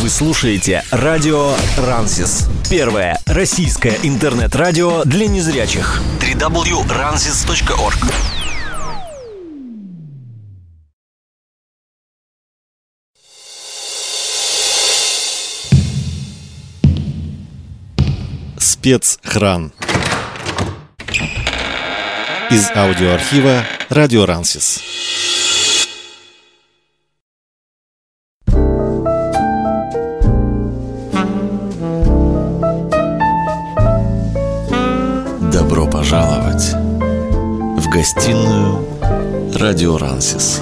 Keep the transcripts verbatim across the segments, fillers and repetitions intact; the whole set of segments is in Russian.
Вы слушаете радио Рансис. Первое российское интернет-радио для незрячих. дабл ю дабл ю дабл ю точка рансис точка орг. Спецхран. Из аудиоархива радио Рансис. Добро пожаловать в гостиную радио Рансис.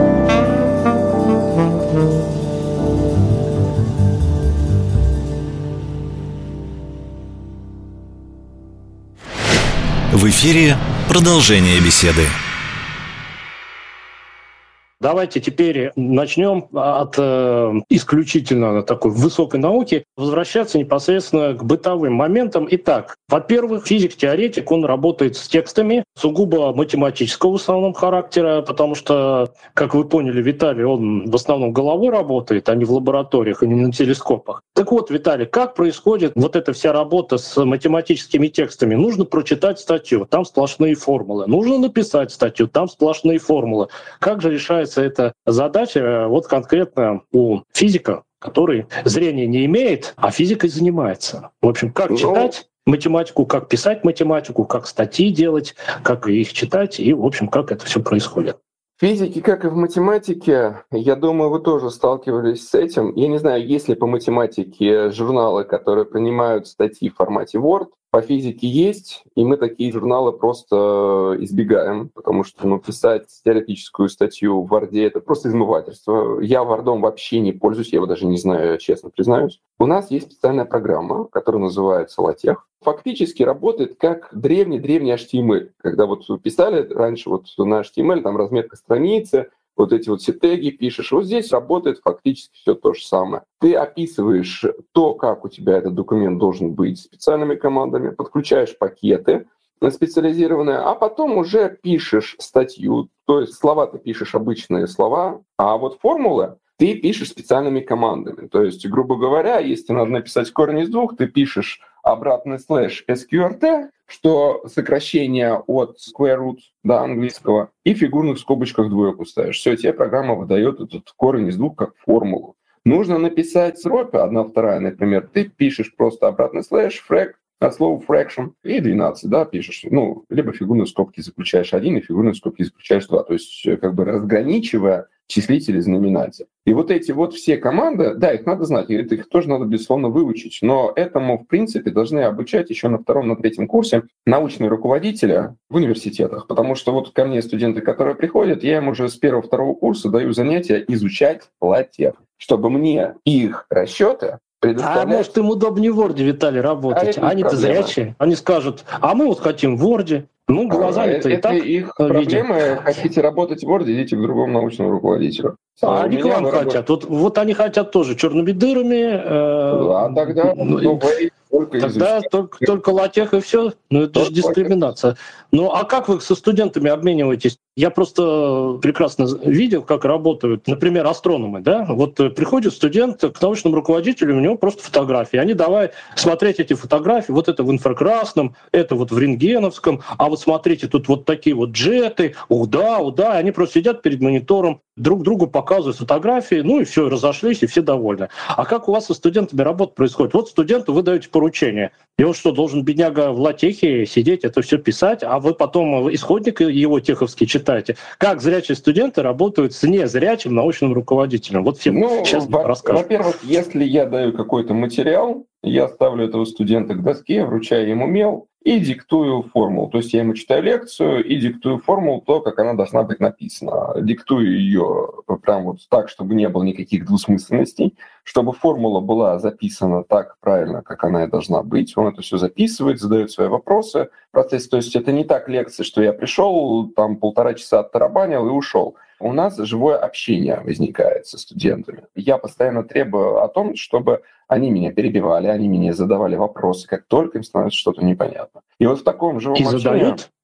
В эфире продолжение беседы. Давайте теперь начнем от э, исключительно такой высокой науки возвращаться непосредственно к бытовым моментам. Итак, во-первых, физик-теоретик, он работает с текстами сугубо математического в основном характера, потому что, как вы поняли, Виталий, он в основном головой работает, а не в лабораториях и не на телескопах. Так вот, Виталий, как происходит вот эта вся работа с математическими текстами? Нужно прочитать статью, там сплошные формулы. Нужно написать статью, там сплошные формулы. Как же решается эта задача вот конкретно у физика, который зрения не имеет, а физикой занимается? В общем, как читать математику, как писать математику, как статьи делать, как их читать и, в общем, как это все происходит. В физике, как и в математике, я думаю, вы тоже сталкивались с этим. Я не знаю, есть ли по математике журналы, которые принимают статьи в формате Word. По физике есть, и мы такие журналы просто избегаем, потому что ну, писать теоретическую статью в Word — это просто измывательство. Я Word вообще не пользуюсь, я его даже не знаю, честно признаюсь. У нас есть специальная программа, которая называется LaTeX. Фактически работает как древний-древний эйч ти эм эль. Когда вот писали раньше вот на эйч ти эм эль, там разметка страницы, вот эти вот все теги пишешь. Вот здесь работает фактически все то же самое. Ты описываешь то, как у тебя этот документ должен быть специальными командами, подключаешь пакеты специализированные, а потом уже пишешь статью. То есть слова ты пишешь обычные слова, а вот формулы ты пишешь специальными командами. То есть, грубо говоря, если надо написать корень из двух, ты пишешь обратный слэш эс кью ар ти, что сокращение от square root, да, английского, и в фигурных скобочках двойку ставишь. Все, тебе программа выдает этот корень из двух как формулу. Нужно написать строки, одна, вторая, например, ты пишешь просто обратный слэш, фрэк, от слова fraction, и двенадцать, да, пишешь. Ну, либо фигурные скобки заключаешь один, и фигурные скобки заключаешь два. То есть, как бы разграничивая числитель и знаменатель. И вот эти вот все команды, да, их надо знать, это их тоже надо, безусловно, выучить, но этому, в принципе, должны обучать еще на втором, на третьем курсе научные руководители в университетах, потому что вот ко мне студенты, которые приходят, я им уже с первого-второго курса даю занятия изучать LaTeX, чтобы мне их расчеты А может, им удобнее в Word, Виталий, работать? А Они-то зрячие. Они скажут, а мы вот хотим в Word. Ну, глазами-то а, и это так их видим. проблемы. Хотите работать в Word, идите к другому научному руководителю. А, а они к вам хотят. Вот, вот они хотят тоже черными дырами. Э, а тогда ну, вы только Тогда только, только LaTeX и все. Ну, это же дискриминация. Ну, а как вы со студентами обмениваетесь? Я просто прекрасно видел, как работают, например, астрономы. Да? Вот приходит студент к научному руководителю, у него просто фотографии. Они давай смотреть эти фотографии. Вот это в инфракрасном, это вот в рентгеновском. А вот смотрите, тут вот такие вот джеты. Ух да, ух да. Они просто сидят перед монитором, друг другу показывают фотографии, ну и все, разошлись, и все довольны. А как у вас со студентами работа происходит? Вот студенту вы даете поручение. И он что, должен, бедняга, в LaTeX сидеть, это все писать, а вы потом исходник его теховский читаете? Как зрячие студенты работают с незрячим научным руководителем? Вот всем ну, сейчас во- расскажу. Во-первых, если я даю какой-то материал, я ставлю этого студента к доске, вручаю ему мел и диктую формулу. То есть я ему читаю лекцию и диктую формулу, то, как она должна быть написана. Диктую ее прям вот так, чтобы не было никаких двусмысленностей, чтобы формула была записана так правильно, как она и должна быть. Он это все записывает, задает свои вопросы в процессе. То есть это не так лекция, что я пришел, там полтора часа оттарабанил и ушел. У нас живое общение возникает со студентами. Я постоянно требую о том, чтобы они меня перебивали, они мне задавали вопросы, как только им становится что-то непонятно. И вот в таком живом И общении... задают?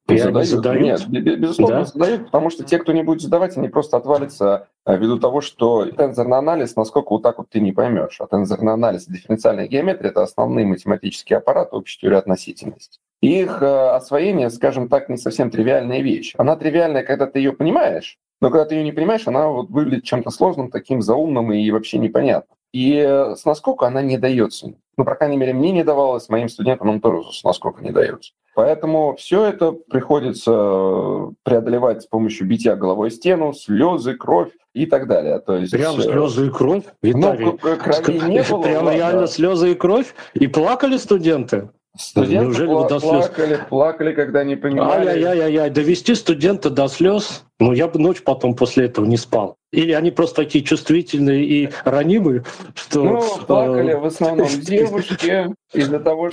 Я задают. не задают? Нет, безусловно, Да? задают, потому что те, кто не будет задавать, они просто отвалятся ввиду того, что тензорный анализ, насколько вот так вот ты не поймешь. А тензорный анализ и дифференциальная геометрия — это основные математические аппараты общей теории относительности. Их освоение, скажем так, не совсем тривиальная вещь. Она тривиальная, когда ты ее понимаешь, но когда ты ее не понимаешь, она вот выглядит чем-то сложным, таким заумным и вообще непонятным. И с наскока она не дается. Ну, по крайней мере, мне не давалось, моим студентам он тоже с наскока не дается. Поэтому все это приходится преодолевать с помощью битья головой о стену, слезы, кровь и так далее. То есть, Прям слезы и кровь, Виталий? Ну, крови не было. Прям реально слезы и кровь? И плакали студенты? Студенты Неужели пла- вы до слез? плакали, плакали, когда не понимали. Ай-яй-яй-яй, довести студента до слез, ну я бы ночь потом после этого не спал. Или они просто такие чувствительные и ранимые, что... Ну, плакали в основном девушки из-за того,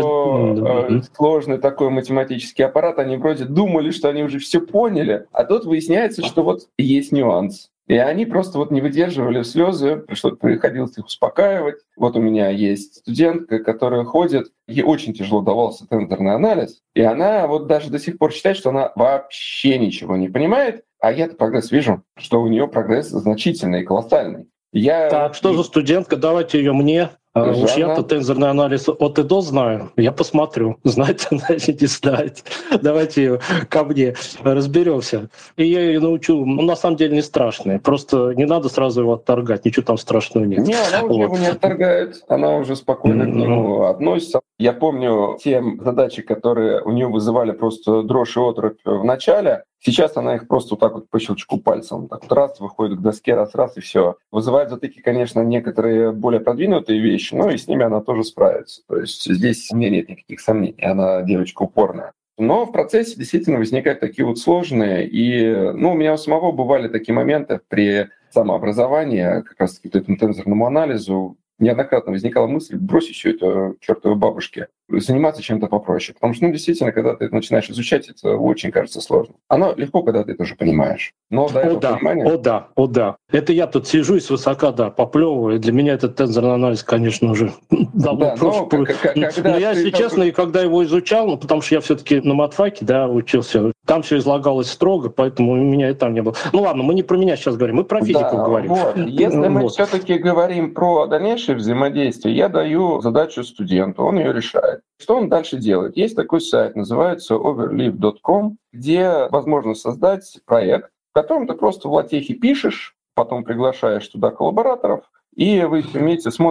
что э, сложный такой математический аппарат, они вроде думали, что они уже все поняли, а тут выясняется, что вот есть нюанс. И они просто вот не выдерживали слезы, что приходилось их успокаивать. Вот у меня есть студентка, которая ходит, ей очень тяжело давался тензорный анализ, и она вот даже до сих пор считает, что она вообще ничего не понимает, а я-то прогресс вижу, что у нее прогресс значительный, колоссальный. Я... Так, что за студентка? Давайте ее мне. А уж я-то тензорный анализ от и до знаю. Я посмотрю, знает она или не знает. Давайте ее ко мне разберемся. И я ее научу. Ну, на самом деле не страшный. Просто не надо сразу его отторгать. Ничего там страшного нет. Не, она уже вот. его не отторгает. Она уже спокойно mm-hmm. к нему относится. Я помню те задачи, которые у нее вызывали просто дрожь и оторопь в начале. Сейчас она их просто вот так вот по щелчку пальцем так вот раз выходит к доске, раз-раз, и все. Вызывает затыки, конечно, некоторые более продвинутые вещи, но и с ними она тоже справится. То есть здесь у меня нет никаких сомнений, она девочка упорная. Но в процессе действительно возникают такие вот сложные. И ну, у меня у самого бывали такие моменты при самообразовании, как раз-таки к этому тензорному анализу, неоднократно возникала мысль бросить все это чертовой бабушке, заниматься чем-то попроще. Потому что, ну, действительно, когда ты начинаешь изучать, это очень кажется сложно. Оно легко, когда ты это уже понимаешь. Но до этого о, да, понимания... О да, о да. Это я тут сижу и свысока, да, поплевываю. Для меня этот тензорный анализ, конечно, уже давно да, прошлый. Но, как, но я, если честно, только... и когда его изучал, ну, потому что я все-таки на матфаке, да, учился, там все излагалось строго, поэтому у меня и там не было. Ну ладно, мы не про меня сейчас говорим, мы про физику да, говорим. Вот. Если вот. мы все-таки говорим про дальнейшее взаимодействие, я даю задачу студенту, он ее решает. Что он дальше делает? Есть такой сайт, называется overleaf точка ком, где возможно создать проект, в котором ты просто в латехе пишешь, потом приглашаешь туда коллабораторов, и вы вместе смотрите,